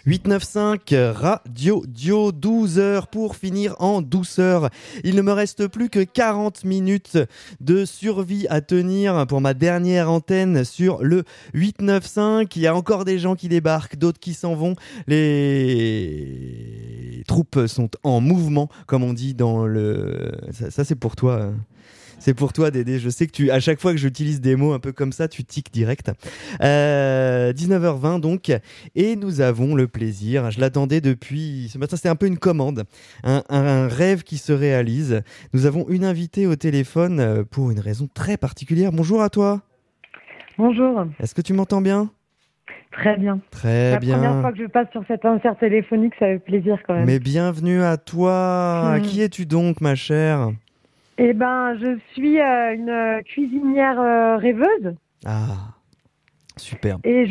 895 Radio Dio, 12 heures pour finir en douceur. Il ne me reste plus que 40 minutes de survie à tenir pour ma dernière antenne sur le 895. Il y a encore des gens qui débarquent, d'autres qui s'en vont. Les troupes sont en mouvement, comme on dit dans le... Ça c'est pour toi. C'est pour toi, Dédé. Je sais que à chaque fois que j'utilise des mots un peu comme ça, tu tiques direct. 19h20 donc, et nous avons le plaisir. Je l'attendais depuis ce matin. C'était un peu une commande, un rêve qui se réalise. Nous avons une invitée au téléphone pour une raison très particulière. Bonjour à toi. Bonjour. Est-ce que tu m'entends bien ? Très bien. Très bien. C'est la première fois que je passe sur cet insert téléphonique, ça fait plaisir quand même. Mais bienvenue à toi. Qui es-tu donc, ma chère ? Eh ben, je suis une cuisinière rêveuse. Ah, super. Et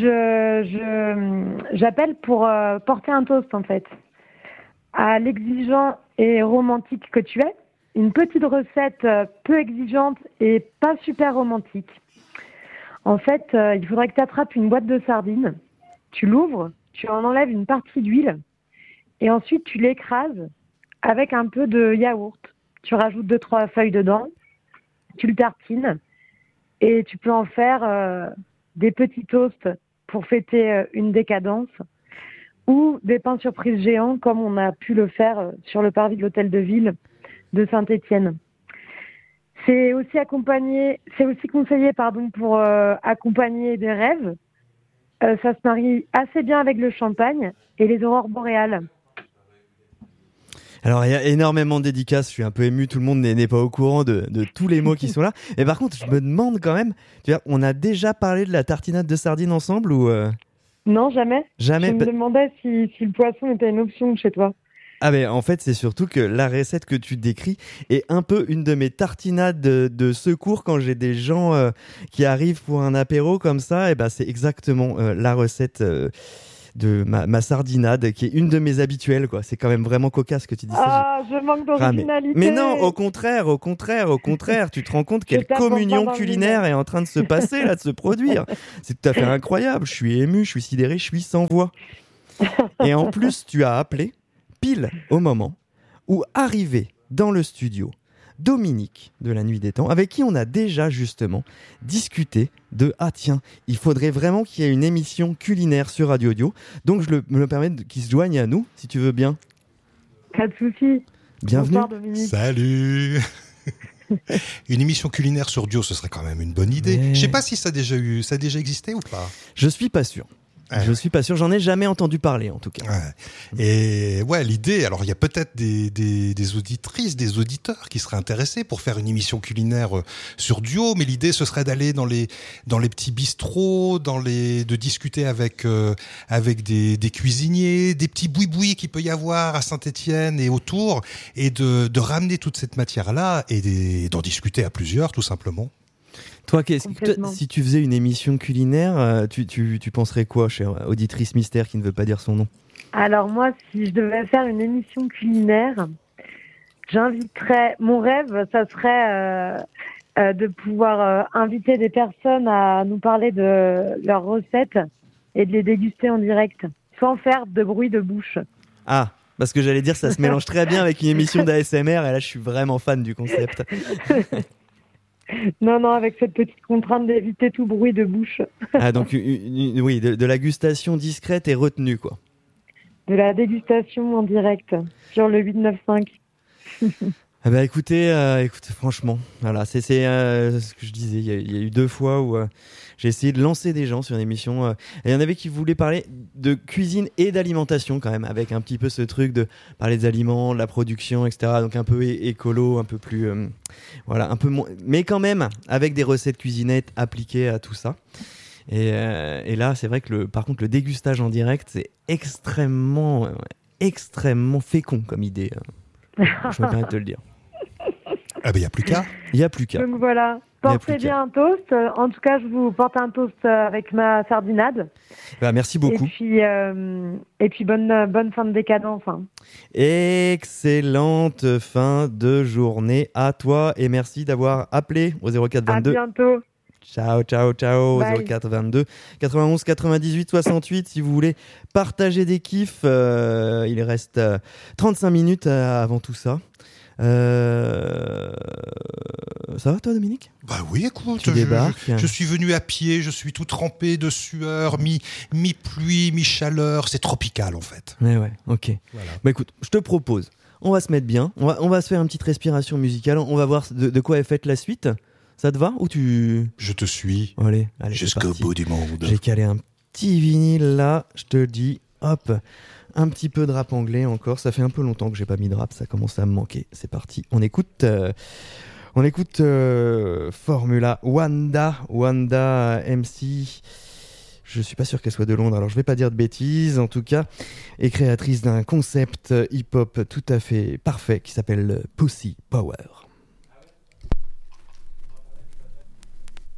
j'appelle pour porter un toast, en fait. À l'exigeant et romantique que tu es, une petite recette peu exigeante et pas super romantique. En fait, il faudrait que tu attrapes une boîte de sardines, tu l'ouvres, tu en enlèves une partie d'huile et ensuite tu l'écrases avec un peu de yaourt. Tu rajoutes 2-3 feuilles dedans, tu le tartines et tu peux en faire des petits toasts pour fêter une décadence ou des pains surprises géants comme on a pu le faire sur le parvis de l'hôtel de ville de Saint-Étienne. C'est aussi conseillé pour accompagner des rêves. Ça se marie assez bien avec le champagne et les aurores boréales. Alors, il y a énormément de dédicaces, je suis un peu ému, tout le monde n'est pas au courant de tous les mots qui sont là. Mais par contre, je me demande quand même, on a déjà parlé de la tartinade de sardines ensemble ou Non, jamais. Jamais. Je me demandais si le poisson était une option chez toi. Ah mais en fait, c'est surtout que la recette que tu décris est un peu une de mes tartinades de secours quand j'ai des gens qui arrivent pour un apéro comme ça. Et ben c'est exactement la recette de ma sardinade qui est une de mes habituelles quoi. C'est quand même vraiment cocasse que tu dis ça. Ah, je manque d'originalité. Mais non, au contraire, tu te rends compte quelle communion culinaire est en train de se passer là, de se produire. C'est tout à fait incroyable. Je suis ému, je suis sidéré, je suis sans voix. Et en plus, tu as appelé pile au moment où arrivait dans le studio Dominique de la Nuit des Temps, avec qui on a déjà justement discuté de « Ah tiens, il faudrait vraiment qu'il y ait une émission culinaire sur Radio Audio ». Donc je me permets qu'il se joigne à nous, si tu veux bien. Pas de souci. Bienvenue. Bonsoir, Dominique. Salut. Une émission culinaire sur Dio, ce serait quand même une bonne idée. Je sais pas si ça a déjà existé ou pas. Je suis pas sûr. Je suis pas sûr, j'en ai jamais entendu parler en tout cas. Ouais. Et ouais, l'idée, alors il y a peut-être des auditrices, des auditeurs qui seraient intéressés pour faire une émission culinaire sur Duo, mais l'idée ce serait d'aller dans les petits bistrots, de discuter avec des cuisiniers, des petits boui-boui qu'il peut y avoir à Saint-Étienne et autour, et de ramener toute cette matière-là et d'en discuter à plusieurs tout simplement. Toi, si tu faisais une émission culinaire, tu penserais quoi, chère auditrice mystère qui ne veut pas dire son nom ? Alors moi, si je devais faire une émission culinaire, j'inviterais... Mon rêve, ça serait de pouvoir inviter des personnes à nous parler de leurs recettes et de les déguster en direct, sans faire de bruit de bouche. Ah, parce que j'allais dire, ça se mélange très bien avec une émission d'ASMR, et là, je suis vraiment fan du concept. Non, avec cette petite contrainte d'éviter tout bruit de bouche. Ah, donc, oui, de la gustation discrète et retenue, quoi. De la dégustation en direct sur le 895. Ah bah écoutez, franchement, voilà, c'est ce que je disais. Il y a eu 2 fois où j'ai essayé de lancer des gens sur une émission. Et il y en avait qui voulaient parler de cuisine et d'alimentation quand même, avec un petit peu ce truc de parler des aliments, de la production, etc. Donc un peu écolo, un peu plus, voilà, un peu moins, mais quand même avec des recettes cuisinettes appliquées à tout ça. Et là, c'est vrai que par contre, le dégustage en direct, c'est extrêmement fécond comme idée. Je me permets de te le dire. Ah ben, il n'y a plus qu'à. Il n'y a plus qu'à. Donc voilà, portez bien un toast. En tout cas, je vous porte un toast avec ma sardinade. Bah, merci beaucoup. Et puis bonne fin de décadence. Hein. Excellente fin de journée à toi et merci d'avoir appelé au 04 22. À bientôt. Ciao. Bye. 04 22 91 98 68 si vous voulez partager des kiffs. Il reste 35 minutes avant tout ça. Ça va toi Dominique? Bah oui, écoute, Tu débarques. je suis venu à pied, je suis tout trempé de sueur, mi-pluie, mi-chaleur, c'est tropical en fait. Ouais, ok. Voilà. Bah écoute, je te propose, on va se mettre bien, on va se faire une petite respiration musicale, on va voir de quoi est faite la suite. Ça te va ou tu... Je te suis Allez, c'est jusqu'au parti. bout du monde. J'ai calé un petit vinyle là, je te le dis, hop, un petit peu de rap anglais encore, ça fait un peu longtemps que j'ai pas mis de rap, ça commence à me manquer. C'est parti, on écoute Formula Wanda MC. Je suis pas sûr qu'elle soit de Londres, alors je vais pas dire de bêtises. En tout cas, est créatrice d'un concept hip-hop tout à fait parfait qui s'appelle Pussy Power.